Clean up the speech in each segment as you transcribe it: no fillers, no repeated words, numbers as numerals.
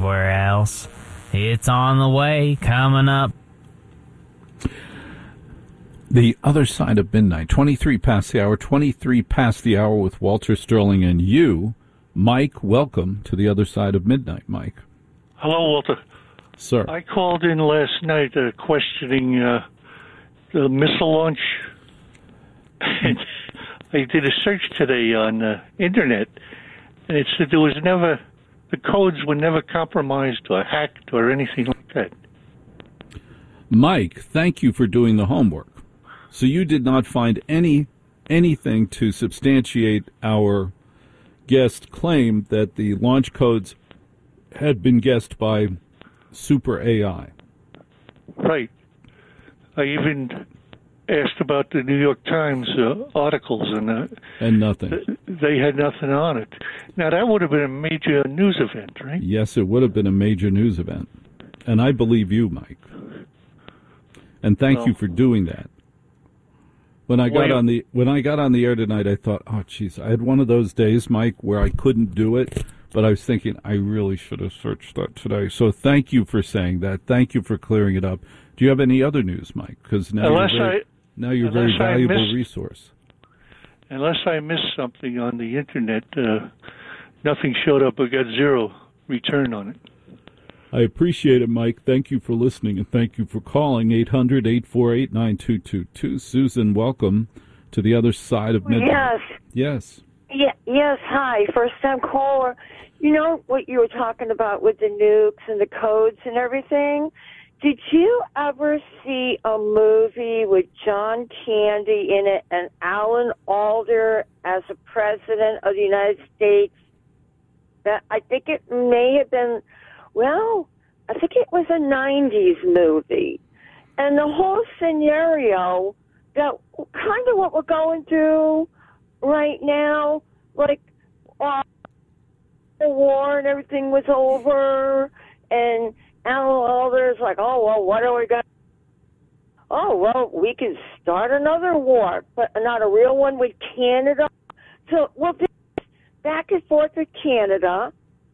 anywhere else. It's on the way, coming up. The Other Side of Midnight, 23 past the hour, 23 past the hour with Walter Sterling and you. Mike, welcome to The Other Side of Midnight, Mike. Hello, Walter. Sir. I called in last night questioning the missile launch. And I did a search today on the Internet, and it said the codes were never compromised or hacked or anything like that. Mike, thank you for doing the homework. So you did not find anything to substantiate our guest claim that the launch codes had been guessed by Super AI. Right. I even asked about the New York Times articles, and nothing. They had nothing on it. Now, that would have been a major news event, right? Yes, it would have been a major news event. And I believe you, Mike. And thank you for doing that. When I got on the air tonight, I thought, oh, geez, I had one of those days, Mike, where I couldn't do it, but I was thinking I really should have searched that today. So thank you for saying that. Thank you for clearing it up. Do you have any other news, Mike? Because now you're a very valuable resource. Unless I missed something on the Internet, nothing showed up. I got zero return on it. I appreciate it, Mike. Thank you for listening, and thank you for calling 800-848-9222. Susan, welcome to The Other Side of Midnight. Yes. Yes, hi. First-time caller. You know what you were talking about with the nukes and the codes and everything? Did you ever see a movie with John Candy in it and Alan Alda as a president of the United States? I think it may have been... Well, I think it was a 90s movie. And the whole scenario, that kind of what we're going through right now, like the war and everything was over, and Alan Alda is like, oh, well, what are we going to... Oh, well, we can start another war, but not a real one with Canada. So, well, back and forth with Canada.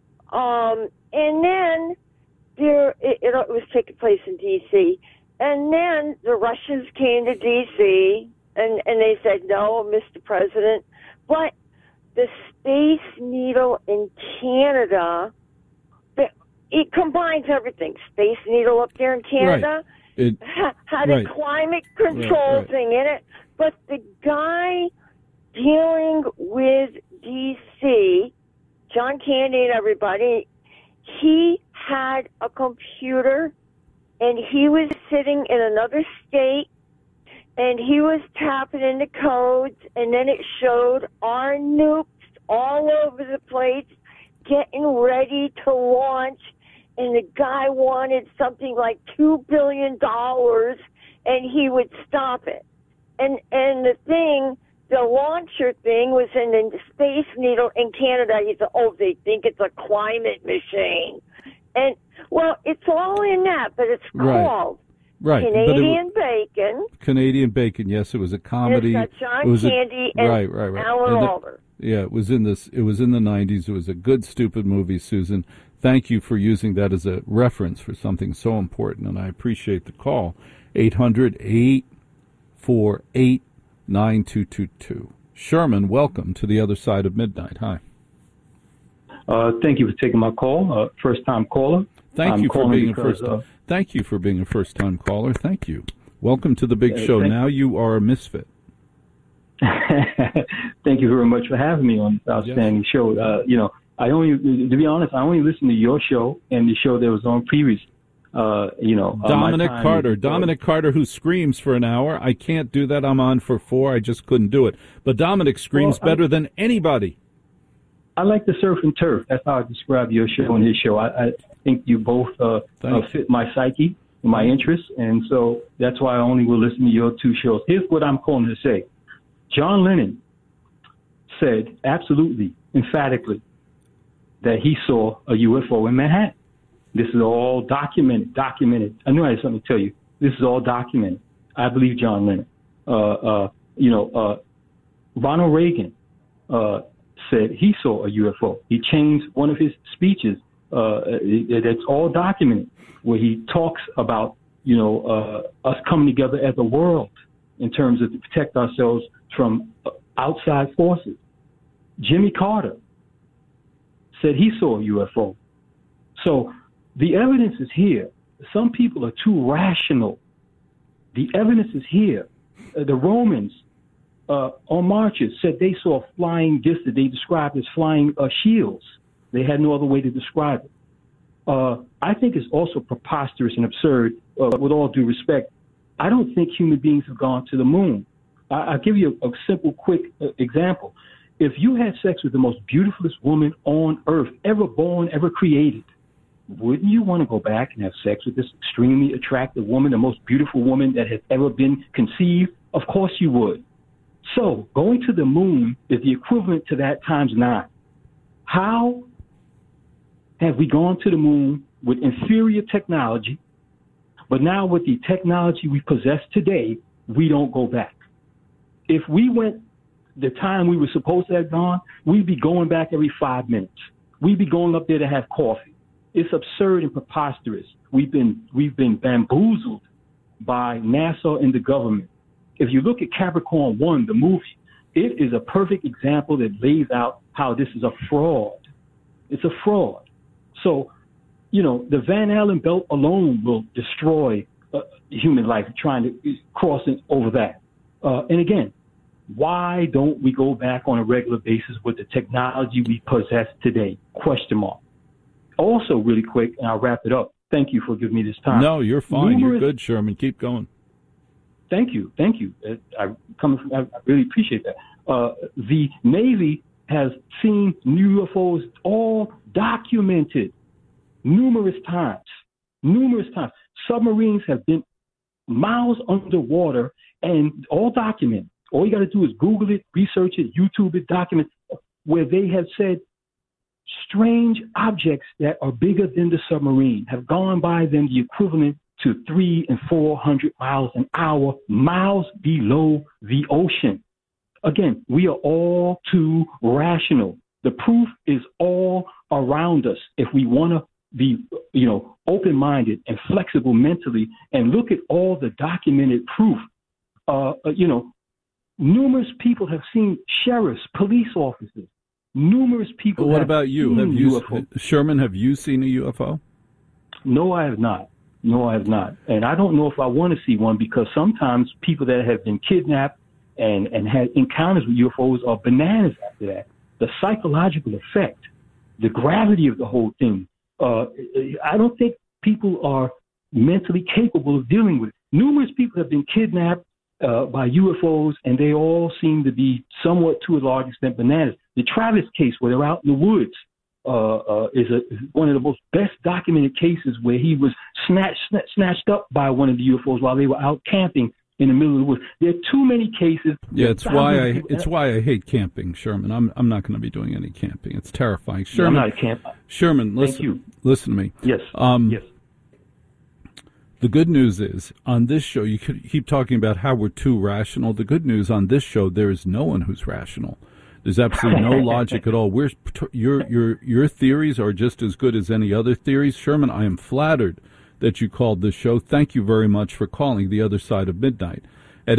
And then it was taking place in D.C. And then the Russians came to D.C. and they said, no, Mr. President. But the Space Needle in Canada, it combines everything. Space Needle up there in Canada had a climate control thing in it. But the guy dealing with D.C., John Candy and everybody, he had a computer, and he was sitting in another state, and he was tapping into codes, and then it showed our nukes all over the place getting ready to launch, and the guy wanted something like $2 billion, and he would stop it. And the launcher thing was in the Space Needle in Canada. He said, oh, they think it's a climate machine. And, well, it's all in that, but it's called Canadian Bacon. Canadian Bacon, yes. It was a comedy. And it's got John Candy and Alan Alda. Yeah, it was in the 90s. It was a good, stupid movie, Susan. Thank you for using that as a reference for something so important, and I appreciate the call. 800-848-9222. Sherman, welcome to The Other Side of Midnight. Hi. Thank you for taking my call. First-time caller. Thank you for being a first-time caller. Thank you. Welcome to the big show. Now you are a misfit. Thank you very much for having me on the outstanding show. To be honest, I only listen to your show and the show that was on previous. Dominic Carter, who screams for an hour. I can't do that. I'm on for 4. I just couldn't do it. But Dominic screams better than anybody. I like the surf and turf. That's how I describe your show and his show. I think you both fit my psyche, my interests, and so that's why I only will listen to your two shows. Here's what I'm calling to say. John Lennon said absolutely, emphatically, that he saw a UFO in Manhattan. This is all documented. I knew I had something to tell you. This is all documented. I believe John Lennon. Ronald Reagan said he saw a UFO. He changed one of his speeches It's all documented, where he talks about, us coming together as a world in terms of to protect ourselves from outside forces. Jimmy Carter said he saw a UFO. So the evidence is here. Some people are too rational. The evidence is here. The Romans on marches said they saw flying discs that they described as flying shields. They had no other way to describe it. I think it's also preposterous and absurd, with all due respect. I don't think human beings have gone to the moon. I'll give you a simple, quick example. If you had sex with the most beautifulest woman on earth, ever born, ever created, wouldn't you want to go back and have sex with this extremely attractive woman, the most beautiful woman that has ever been conceived? Of course you would. So going to the moon is the equivalent to that times 9. How have we gone to the moon with inferior technology, but now with the technology we possess today, we don't go back? If we went the time we were supposed to have gone, we'd be going back every 5 minutes. We'd be going up there to have coffee. It's absurd and preposterous. We've been bamboozled by NASA and the government. If you look at Capricorn 1, the movie, it is a perfect example that lays out how this is a fraud. It's a fraud. So, the Van Allen belt alone will destroy human life trying to cross it over that. And again, why don't we go back on a regular basis with the technology we possess today? Question mark. Also, really quick, and I'll wrap it up. Thank you for giving me this time. No, you're fine. You're good, Sherman. Keep going. Thank you. I really appreciate that. The Navy has seen UFOs, all documented numerous times. Submarines have been miles underwater and all documented. All you got to do is Google it, research it, YouTube it, document, where they have said strange objects that are bigger than the submarine have gone by them the equivalent to 300 and 400 miles an hour, miles below the ocean. Again, we are all too rational. The proof is all around us. If we want to be, open-minded and flexible mentally and look at all the documented proof, numerous people have seen sheriffs, police officers, numerous people. But what about you? Sherman, have you seen a UFO? No, I have not. And I don't know if I want to see one, because sometimes people that have been kidnapped and had encounters with UFOs are bananas after that. The psychological effect, the gravity of the whole thing, I don't think people are mentally capable of dealing with it. Numerous people have been kidnapped by UFOs, and they all seem to be somewhat, to a large extent, bananas. The Travis case, where they're out in the woods, is one of the most best documented cases, where he was snatched up by one of the UFOs while they were out camping in the middle of the woods. There are too many cases. Yeah, it's why I hate camping, Sherman. I'm not going to be doing any camping. It's terrifying. Sherman, I'm not a camper. Sherman, listen to me. Yes. Yes. The good news is, on this show, you keep talking about how we're too rational. The good news on this show, there is no one who's rational. There's absolutely no logic at all. Your theories are just as good as any other theories. Sherman, I am flattered that you called this show. Thank you very much for calling The Other Side of Midnight at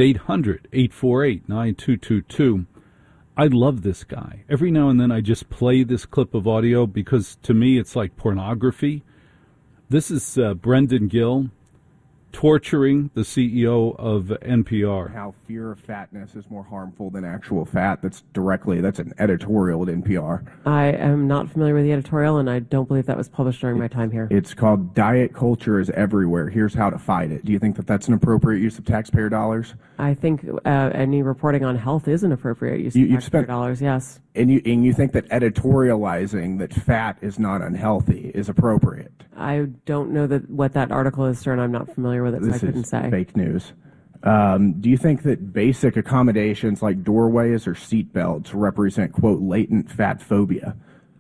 800-848-9222. I love this guy. Every now and then I just play this clip of audio because to me it's like pornography. This is Brendan Gill torturing the CEO of NPR. How fear of fatness is more harmful than actual fat. That's an editorial at NPR. I am not familiar with the editorial, and I don't believe that was published during my time here. It's called Diet Culture is Everywhere. Here's how to fight it. Do you think that that's an appropriate use of taxpayer dollars? I think any reporting on health is an appropriate use of taxpayer dollars, yes. And you think that editorializing that fat is not unhealthy is appropriate? I don't know what that article is, sir, and I'm not familiar with it, so I couldn't say. This is fake news. Do you think that basic accommodations like doorways or seat belts represent, quote, latent fat phobia?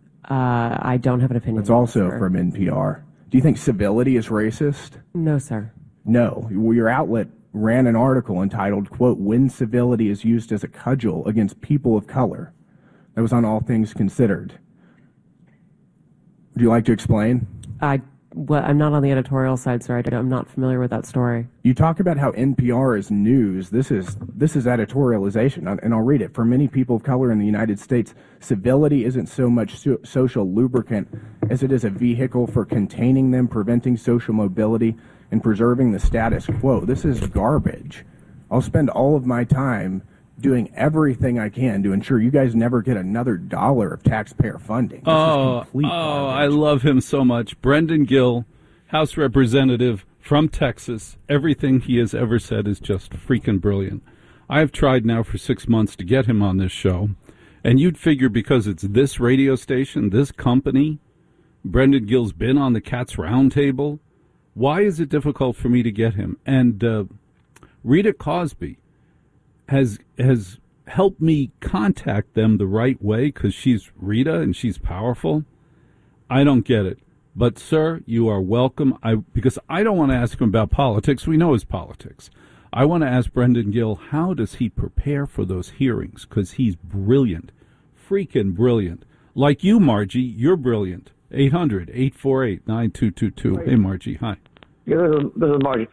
I don't have an opinion. It's also from NPR. Do you think civility is racist? No, sir. No. Your outlet ran an article entitled, quote, When Civility is Used as a Cudgel Against People of Color. That was on All Things Considered. Would you like to explain? I'm not on the editorial side, sir. I'm not familiar with that story. You talk about how NPR is news. This is editorialization, and I'll read it. For many people of color in the United States, civility isn't so much social lubricant as it is a vehicle for containing them, preventing social mobility, and preserving the status quo. This is garbage. I'll spend all of my time doing everything I can to ensure you guys never get another dollar of taxpayer funding. This is complete garbage. I love him so much. Brendan Gill, House Representative from Texas. Everything he has ever said is just freaking brilliant. I've tried now for 6 months to get him on this show, and you'd figure because it's this radio station, this company, Brendan Gill's been on the Cats Roundtable. Why is it difficult for me to get him? And Rita Cosby has helped me contact them the right way because she's Rita and she's powerful. I don't get it. But, sir, you are welcome. Because I don't want to ask him about politics. We know his politics. I want to ask Brendan Gill, how does he prepare for those hearings? Because he's brilliant, freaking brilliant. Like you, Margie, you're brilliant. 800-848-9222. Hey, Margie, hi. Yeah, this is Margie.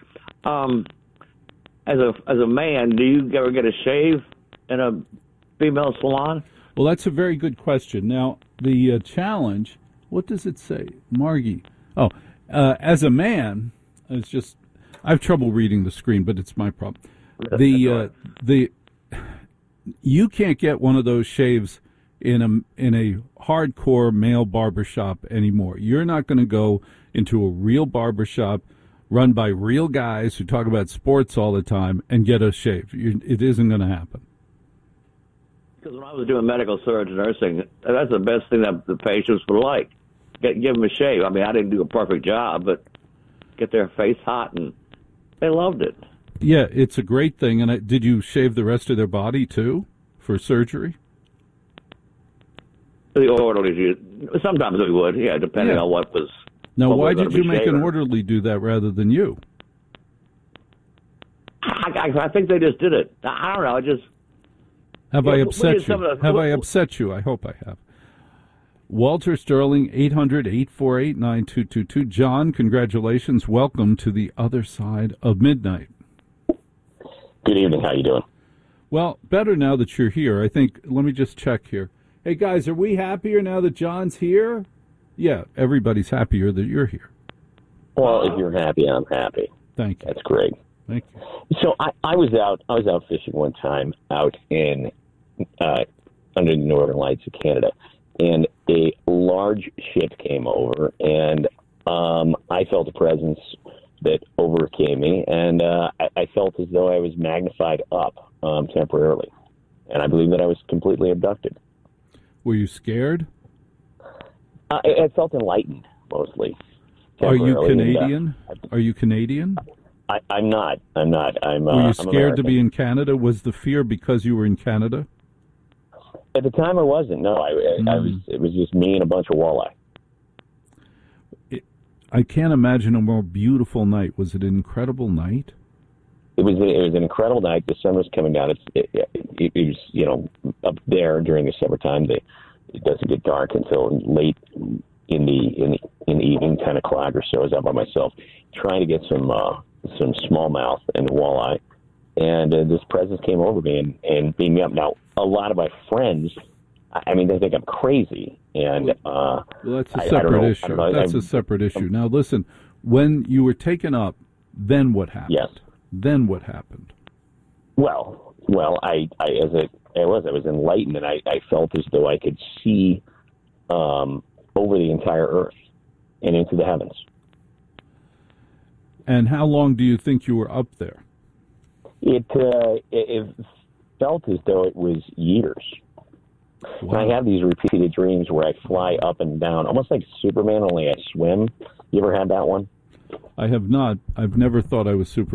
As a man, do you ever get a shave in a female salon? Well, that's a very good question. Now, the challenge, what does it say? Margie. Oh, as a man, I have trouble reading the screen, but it's my problem. You can't get one of those shaves in a hardcore male barbershop anymore. You're not going to go into a real barbershop run by real guys who talk about sports all the time and get a shave. It isn't going to happen. Because when I was doing medical surgery nursing, that's the best thing that the patients would like. Give them a shave. I mean, I didn't do a perfect job, but get their face hot, and they loved it. Yeah, it's a great thing. And did you shave the rest of their body, too, for surgery? The orderlies, sometimes we would, depending on what was... Now, why did you make an orderly do that rather than you? I think they just did it. I don't know. Have I upset you? Have I upset you? I hope I have. Walter Sterling, 800-848-9222. John, congratulations. Welcome to the other side of midnight. Good evening. How you doing? Well, better now that you're here. I think, let me just check here. Hey, guys, are we happier now that John's here? Yeah, everybody's happier that you're here. Well, if you're happy, I'm happy. Thank you. That's great. Thank you. So I was out fishing one time out in under the Northern Lights of Canada, and a large ship came over, and I felt a presence that overcame me, and I felt as though I was magnified up temporarily, and I believe that I was completely abducted. Were you scared? I felt enlightened, mostly. Are you Canadian? Are you Canadian? I'm not. Were you scared to be in Canada? Was the fear because you were in Canada? At the time, I wasn't. No, I was. It was just me and a bunch of walleye. I can't imagine a more beautiful night. Was it an incredible night? It was an incredible night. The sun was coming down. It was up there during the summertime. It doesn't get dark until late in the evening, 10 o'clock or so. I was out by myself trying to get some smallmouth and walleye, and this presence came over me and beat me up. Now, a lot of my friends, I mean, they think I'm crazy, and well, that's a separate issue. That's a separate issue. Now, listen, when you were taken up, then what happened? Yes. Then what happened? Well, I was enlightened, and I felt as though I could see over the entire earth and into the heavens. And how long do you think you were up there? It felt as though it was years. Wow. And I have these repeated dreams where I fly up and down, almost like Superman, only I swim. You ever had that one? I have not. I've never thought I was Superman.